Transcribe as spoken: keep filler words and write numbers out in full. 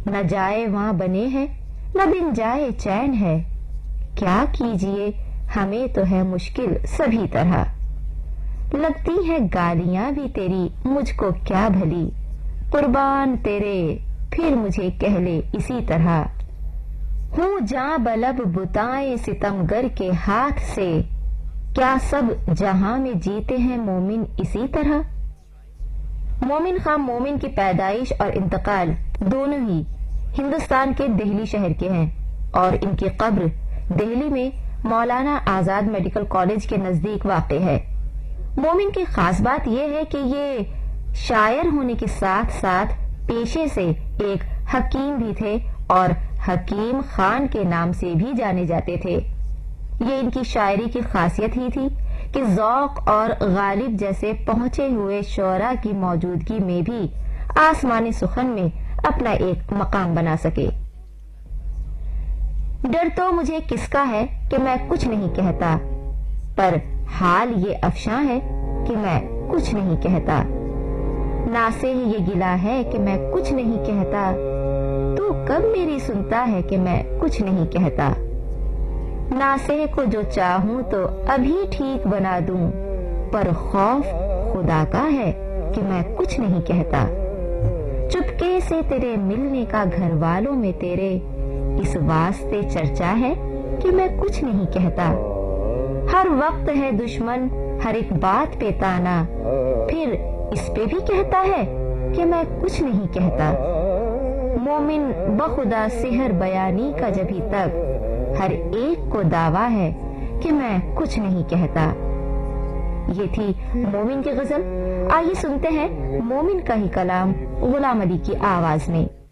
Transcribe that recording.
न जाए वहां बने हैं न बिन जाए चैन है, क्या कीजिए हमें तो है मुश्किल सभी तरह, लगती है गालियां भी तेरी मुझको क्या भली, कुर्बान तेरे फिर मुझे कह ले इसी तरह, हूँ जां बलब बुताए सितमगर के हाथ से, क्या सब जहां में जीते हैं मोमिन इसी तरह। मोमिन खां मोमिन की पैदाइश और इंतकाल दोनों ही हिंदुस्तान के दिल्ली शहर के हैं और इनकी कब्र दिल्ली में मौलाना आजाद मेडिकल कॉलेज के नजदीक वाक़ है। मोमिन की खास बात यह है कि ये शायर होने के साथ साथ पेशे से एक हकीम भी थे और हकीम खान के नाम से भी जाने जाते थे। ये इनकी शायरी की खासियत ही थी कि ज़ौक़ और गालिब जैसे पहुंचे हुए शोरा की मौजूदगी में भी आसमानी सुखन में अपना एक मकाम बना सके। डर तो मुझे किसका है कि मैं कुछ नहीं कहता, पर हाल ये अफशां है कि मैं कुछ नहीं कहता, ना से ही ये गिला है कि मैं कुछ नहीं कहता, तू कब मेरी सुनता है कि मैं कुछ नहीं कहता, नासे को जो चाहूं तो अभी ठीक बना दूं, पर खौफ खुदा का है कि मैं कुछ नहीं कहता, चुपके से तेरे मिलने का घर वालों में तेरे इस वास्ते चर्चा है कि मैं कुछ नहीं कहता, हर वक्त है दुश्मन हर एक बात पे ताना, फिर इस पे भी कहता है कि मैं कुछ नहीं कहता, मोमिन बखुदा सिहर बयानी का जभी तक हर एक को दावा है कि मैं कुछ नहीं कहता। ये थी मोमिन की गजल। आइए सुनते हैं मोमिन का ही कलाम गुलाम अली की आवाज में।